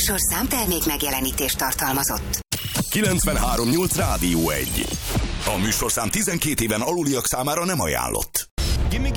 műsorszám termék megjelenítést tartalmazott. 93.8 Rádió 1. A műsorszám 12 éven aluliak számára nem ajánlott.